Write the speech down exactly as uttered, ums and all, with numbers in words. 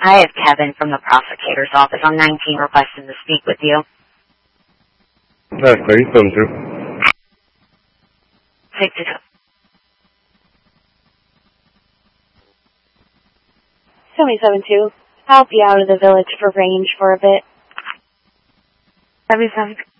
I have Kevin from the prosecutor's office on nineteen requesting to speak with you. That's me, phone two. Six two. seventy-seven two. I'll be out of the village for range for a bit. seventy-seven.